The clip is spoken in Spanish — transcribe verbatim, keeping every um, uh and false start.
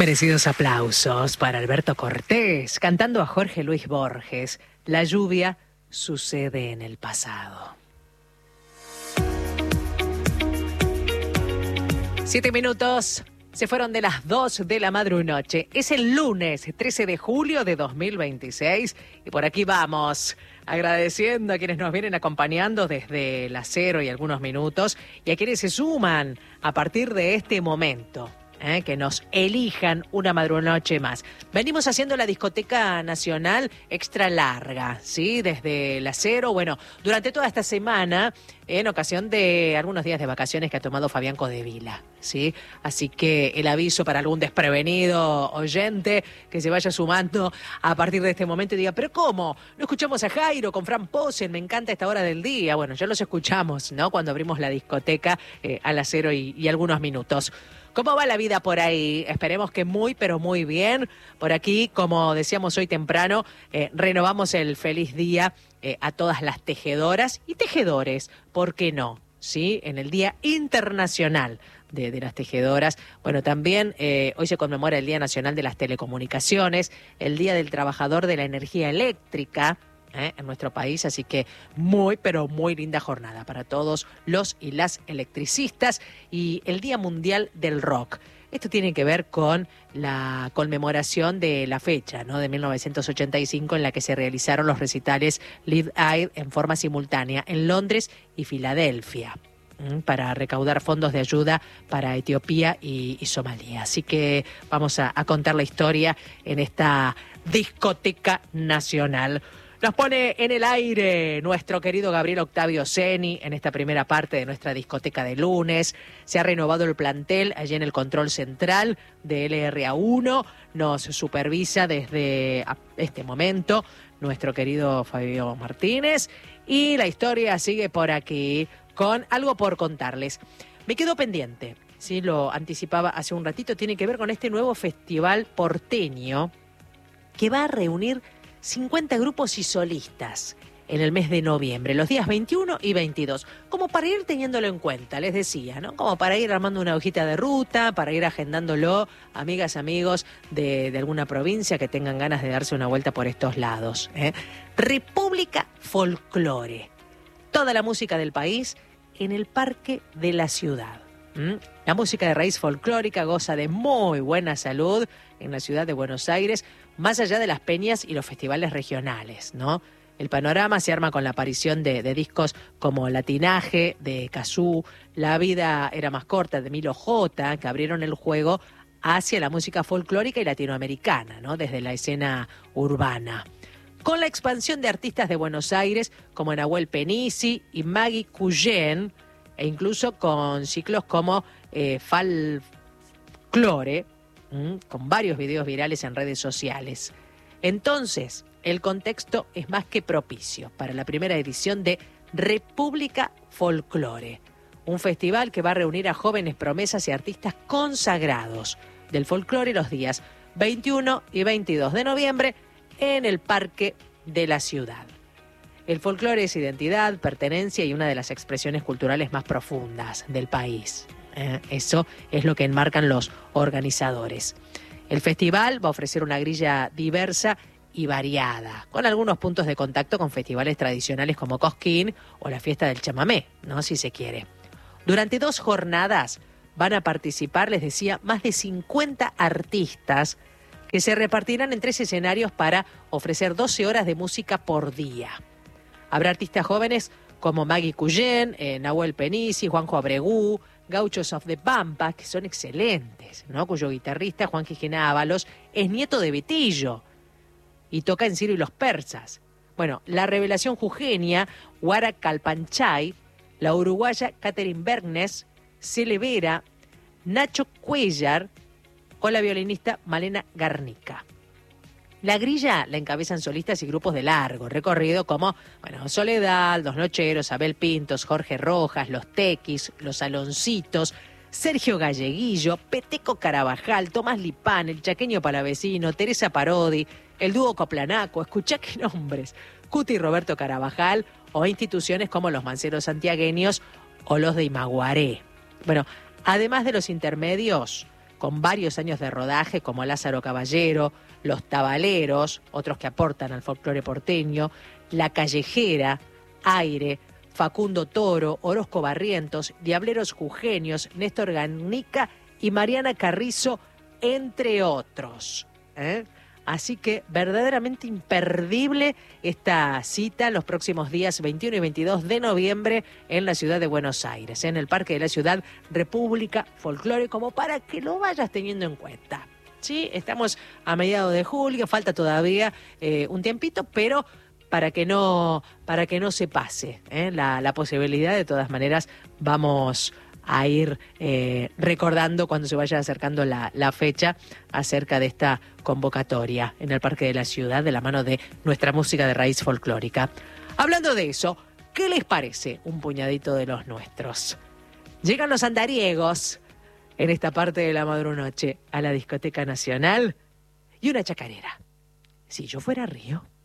Merecidos aplausos para Alberto Cortés, cantando a Jorge Luis Borges. La lluvia sucede en el pasado. Siete minutos. Se fueron de las dos de la madrunoche. Es el lunes trece de julio de dos mil veintiséis y por aquí vamos, agradeciendo a quienes nos vienen acompañando desde las cero y algunos minutos y a quienes se suman a partir de este momento. Eh, que nos elijan una madrunoche más. Venimos haciendo la discoteca nacional extra larga, ¿sí? Desde la cero, bueno, durante toda esta semana, en ocasión de algunos días de vacaciones que ha tomado Fabián Codevila, ¿sí? Así que el aviso para algún desprevenido oyente que se vaya sumando a partir de este momento y diga, ¿pero cómo? ¿No escuchamos a Jairo con Fran Posen? Me encanta esta hora del día. Bueno, ya los escuchamos, ¿no? Cuando abrimos la discoteca eh, a las cero y, y algunos minutos. ¿Cómo va la vida por ahí? Esperemos que muy, pero muy bien. Por aquí, como decíamos hoy temprano, eh, renovamos el feliz día eh, a todas las tejedoras y tejedores, ¿por qué no? ¿Sí? En el Día Internacional de, de las Tejedoras. Bueno, también eh, hoy se conmemora el Día Nacional de las Telecomunicaciones, el Día del Trabajador de la Energía Eléctrica, ¿Eh? en nuestro país, así que muy, pero muy linda jornada para todos los y las electricistas y el Día Mundial del Rock. Esto tiene que ver con la conmemoración de la fecha, ¿no? de mil novecientos ochenta y cinco en la que se realizaron los recitales Live Aid en forma simultánea en Londres y Filadelfia para recaudar fondos de ayuda para Etiopía y, y Somalia. Así que vamos a, a contar la historia en esta discoteca nacional. Nos pone en el aire nuestro querido Gabriel Octavio Ceni en esta primera parte de nuestra discoteca de lunes. Se ha renovado el plantel allí en el control central de L R A uno. Nos supervisa desde este momento nuestro querido Fabio Martínez. Y la historia sigue por aquí con algo por contarles. Me quedo pendiente, sí, lo anticipaba hace un ratito, tiene que ver con este nuevo festival porteño que va a reunir cincuenta grupos y solistas en el mes de noviembre, los días veintiuno y veintidós, como para ir teniéndolo en cuenta, les decía, ¿no? Como para ir armando una hojita de ruta, para ir agendándolo, amigas, amigos de, de alguna provincia que tengan ganas de darse una vuelta por estos lados. ¿eh? República Folclore, toda la música del país en el Parque de la Ciudad. ¿Mm? La música de raíz folclórica goza de muy buena salud en la ciudad de Buenos Aires, más allá de las peñas y los festivales regionales, ¿no? El panorama se arma con la aparición de, de discos como Latinaje, de Cazú, La vida era más corta, de Milo J, que abrieron el juego hacia la música folclórica y latinoamericana, ¿no? Desde la escena urbana. Con la expansión de artistas de Buenos Aires como Nahuel Penisi y Maggie Cuyen, e incluso con ciclos como eh, Folklore, con varios videos virales en redes sociales. Entonces, el contexto es más que propicio para la primera edición de República Folclore, un festival que va a reunir a jóvenes promesas y artistas consagrados del folclore los días veintiuno y veintidós de noviembre en el Parque de la Ciudad. El folclore es identidad, pertenencia y una de las expresiones culturales más profundas del país. Eh, eso es lo que enmarcan los organizadores. El festival va a ofrecer una grilla diversa y variada, con algunos puntos de contacto con festivales tradicionales como Cosquín o la fiesta del chamamé, ¿no? Si se quiere. Durante dos jornadas van a participar, les decía, más de cincuenta artistas que se repartirán en tres escenarios para ofrecer doce horas de música por día. Habrá artistas jóvenes como Maggie Cuyen, eh, Nahuel Penisi, Juanjo Abregú, Gauchos of the Pampa, que son excelentes, ¿no? Cuyo guitarrista, Juan Gijena Ábalos, es nieto de Betillo y toca en Ciro y los Persas. Bueno, la revelación jujeña, Guara Calpanchay, la uruguaya Catherine Bergnes, Cele Vera, Nacho Cuellar o la violinista Malena Garnica. La grilla la encabezan solistas y grupos de largo recorrido como, bueno, Soledad, Los Nocheros, Abel Pintos, Jorge Rojas, Los Tequis, Los Aloncitos, Sergio Galleguillo, Peteco Carabajal, Tomás Lipán, el chaqueño palavecino, Teresa Parodi, el dúo Coplanaco, escuchá qué nombres, Cuti y Roberto Carabajal, o instituciones como los Manceros Santiagueños o los de Imaguaré. Bueno, además de los intermedios, con varios años de rodaje, como Lázaro Caballero, Los Tabaleros, otros que aportan al folclore porteño, La Callejera, Aire, Facundo Toro, Orozco Barrientos, Diableros Jujeños, Néstor Ganica y Mariana Carrizo, entre otros. ¿eh? Así que verdaderamente imperdible esta cita los próximos días veintiuno y veintidós de noviembre en la ciudad de Buenos Aires, en el Parque de la Ciudad, República Folclore, como para que lo vayas teniendo en cuenta. Sí, estamos a mediados de julio, falta todavía eh, un tiempito, pero para que no, para que no se pase ¿eh? la, la posibilidad, de todas maneras, vamos a ir eh, recordando cuando se vaya acercando la, la fecha acerca de esta convocatoria en el Parque de la Ciudad de la mano de nuestra música de raíz folclórica. Hablando de eso, ¿qué les parece un puñadito de los nuestros? Llegan los andariegos en esta parte de la madrunoche a la Discoteca Nacional y una chacarera. Si yo fuera Río.